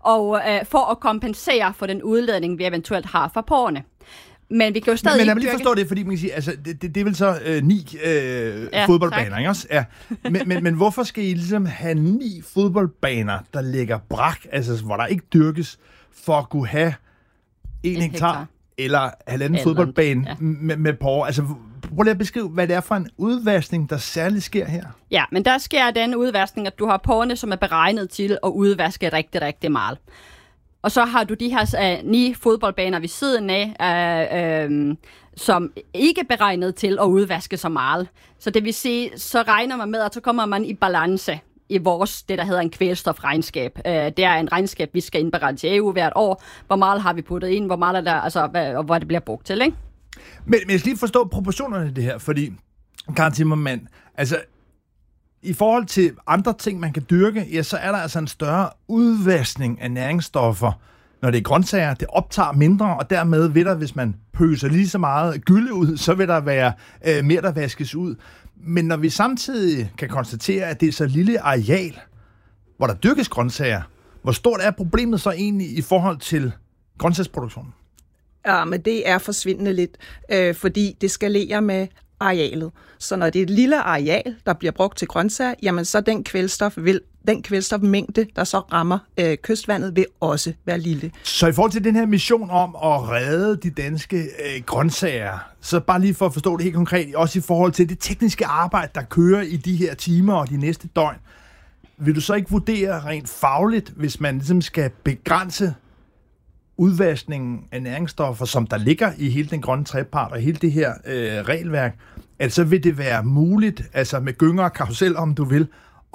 og for at kompensere for den udledning, vi eventuelt har fra porrene. Men vi kan jo stadig men jeg vil lige forstå det, fordi man kan sige, altså, det er vel så 9 fodboldbaner, ikke også? Ja. Men hvorfor skal I ligesom have 9 fodboldbaner, der ligger brak, altså hvor der ikke dyrkes, for at kunne have 1 hektar eller 1,5 fodboldbane med porre? Altså, prøv lige at beskrive, hvad det er for en udvaskning, der særligt sker her. Ja, men der sker den udvaskning, at du har porrene, som er beregnet til at udvaske rigtig, rigtig meget. Og så har du de her 9 fodboldbaner ved siden af, som ikke er beregnet til at udvaske så meget. Så det vil sige, så regner man med, at så kommer man i balance i vores, det der hedder en kvælstofregnskab. Det er en regnskab, vi skal indberette til EU hvert år. Hvor meget har vi puttet ind, hvor meget er der, altså, og hvad det bliver brugt til, ikke? Men jeg skal lige forstå proportionerne i det her, fordi, Karen Zimmermann, altså, i forhold til andre ting, man kan dyrke, ja, så er der altså en større udvaskning af næringsstoffer, når det er grøntsager. Det optager mindre, og dermed vil der, hvis man pøser lige så meget gylde ud, så vil der være mere, der vaskes ud. Men når vi samtidig kan konstatere, at det er så lille areal, hvor der dyrkes grøntsager, hvor stort er problemet så egentlig i forhold til grøntsagsproduktionen? Ja, men det er forsvindende lidt, fordi det skalerer med arealet. Så når det er et lille areal, der bliver brugt til grøntsager, jamen så den kvælstofmængde, der så rammer kystvandet, vil også være lille. Så i forhold til den her mission om at redde de danske grøntsager, så bare lige for at forstå det helt konkret, også i forhold til det tekniske arbejde, der kører i de her timer og de næste døgn, vil du så ikke vurdere rent fagligt, hvis man ligesom skal begrænse udvaskningen af næringsstoffer, som der ligger i hele den grønne trepart og hele det her regelværk, at så vil det være muligt, altså med gynger og karusel, om du vil,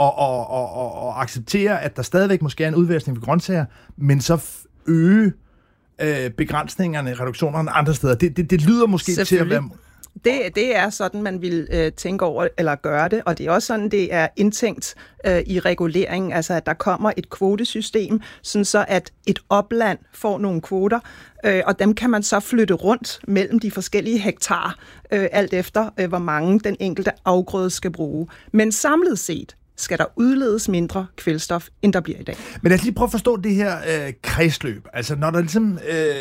og acceptere, at der stadigvæk måske er en udvaskning for grøntsager, men så øge begrænsningerne, reduktionerne andre steder. Det lyder måske til at være... Det er sådan, man vil tænke over eller gøre det, og det er også sådan, det er indtænkt i reguleringen, altså at der kommer et kvotesystem, sådan så at et opland får nogle kvoter, og dem kan man så flytte rundt mellem de forskellige hektar, alt efter hvor mange den enkelte afgrøde skal bruge. Men samlet set skal der udledes mindre kvælstof, end der bliver i dag. Men lad os lige prøve at forstå det her kredsløb. Altså, når der ligesom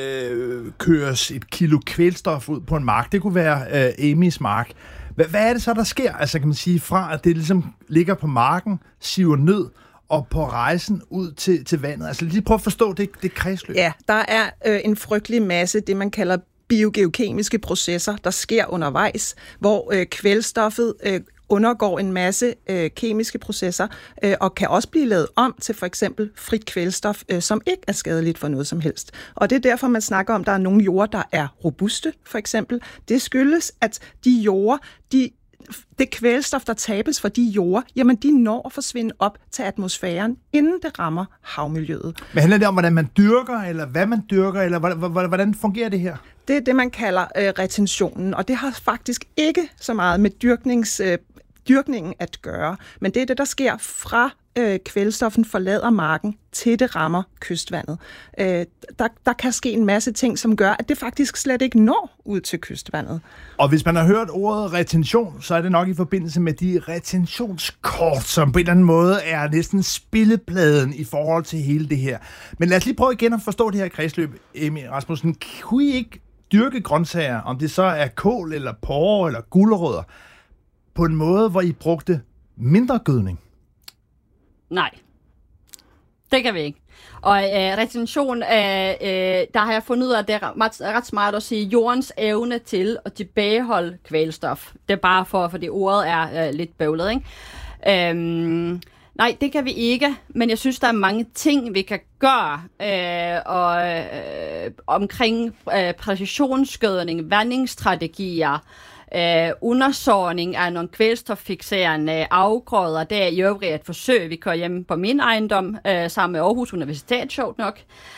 køres et kilo kvælstof ud på en mark, det kunne være Amys mark. Hvad er det så, der sker? Altså, kan man sige, fra at det ligesom ligger på marken, siver ned, og på rejsen ud til vandet. Altså, lige prøve at forstå det kredsløb. Ja, der er en frygtelig masse, det man kalder biogeokemiske processer, der sker undervejs, hvor kvælstoffet undergår en masse kemiske processer og kan også blive lavet om til for eksempel frit kvælstof, som ikke er skadeligt for noget som helst. Og det er derfor, man snakker om, at der er nogle jorder, der er robuste, for eksempel. Det skyldes, at de jorder, det kvælstof, der tabes fra de jorder, jamen de når at forsvinde op til atmosfæren, inden det rammer havmiljøet. Men handler det om, hvordan man dyrker, eller hvad man dyrker, eller hvordan fungerer det her? Det er det, man kalder retentionen, og det har faktisk ikke så meget med dyrkningen at gøre, men det er det, der sker fra kvælstoffen forlader marken, til det rammer kystvandet. Der kan ske en masse ting, som gør, at det faktisk slet ikke når ud til kystvandet. Og hvis man har hørt ordet retention, så er det nok i forbindelse med de retentionskort, som på en eller anden måde er næsten spillepladen i forhold til hele det her. Men lad os lige prøve igen at forstå det her kredsløb, Amy Rasmussen. Kunne I ikke dyrke grøntsager, om det så er kål, eller porre, eller gulerødder, på en måde, hvor I brugte mindre gødning? Nej, det kan vi ikke. Og retention, der har jeg fundet ud af, at det er ret smart at sige jordens evne til at tilbageholde kvælstof. Det er bare fordi ordet er lidt bøvlet, ikke? Nej, det kan vi ikke, men jeg synes, der er mange ting, vi kan gøre omkring præcisionsgødning, vandingsstrategier, undersåning af nogle kvælstoffikserende afgrøder. Det er i øvrigt et forsøg, vi kører hjemme på min ejendom, sammen med Aarhus Universitet, sjovt nok.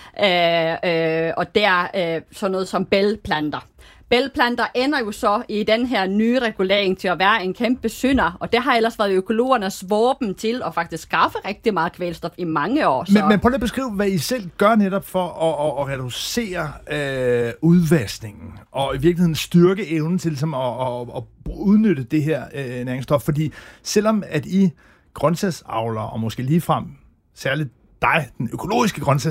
Og det er sådan noget som bælgplanter. Bælgplanter ender jo så i den her nye regulering til at være en kæmpe synder, og det har ellers været økologernes våben til at faktisk skaffe rigtig meget kvælstof i mange år. Så. Men prøv lige at beskrive, hvad I selv gør netop for at reducere udvaskningen, og i virkeligheden styrke evnen til ligesom, at udnytte det her næringsstof. Fordi selvom at I grøntsagsavler, og måske ligefrem særligt dig, den økologiske grøntsagsavler,